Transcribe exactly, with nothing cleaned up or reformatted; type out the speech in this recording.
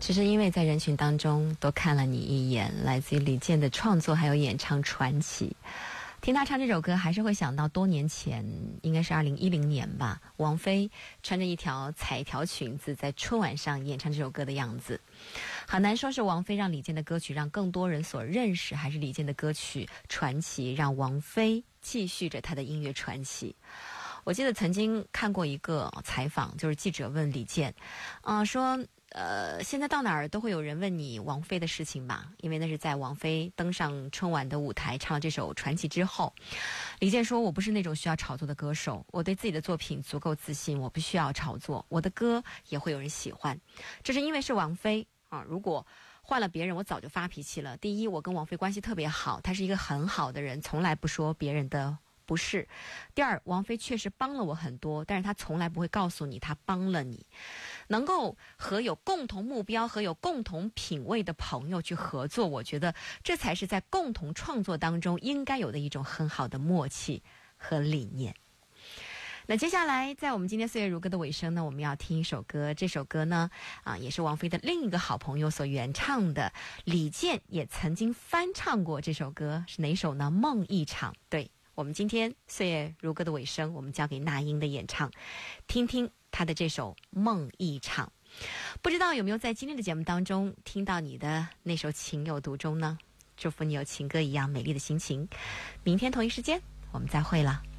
只是因为在人群当中多看了你一眼，来自于李健的创作还有演唱传奇。听他唱这首歌还是会想到多年前，应该是二零一零年吧，王菲穿着一条彩条裙子在春晚上演唱这首歌的样子。很难说是王菲让李健的歌曲让更多人所认识，还是李健的歌曲传奇让王菲继续着她的音乐传奇。我记得曾经看过一个采访，就是记者问李健啊、呃，说呃，现在到哪儿都会有人问你王菲的事情吧，因为那是在王菲登上春晚的舞台唱了这首传奇之后。李健说，我不是那种需要炒作的歌手，我对自己的作品足够自信，我不需要炒作，我的歌也会有人喜欢。这是因为是王菲啊，如果换了别人我早就发脾气了。第一，我跟王菲关系特别好，她是一个很好的人，从来不说别人的不是。第二，王菲确实帮了我很多，但是她从来不会告诉你她帮了你。能够和有共同目标和有共同品味的朋友去合作，我觉得这才是在共同创作当中应该有的一种很好的默契和理念。那接下来在我们今天岁月如歌的尾声呢，我们要听一首歌，这首歌呢啊也是王菲的另一个好朋友所原唱的，李健也曾经翻唱过这首歌，是哪首呢？梦一场。对，我们今天岁月如歌的尾声，我们交给那英的演唱，听听她的这首梦一场。不知道有没有在今天的节目当中听到你的那首情有独钟呢？祝福你有情歌一样美丽的心情。明天同一时间我们再会了。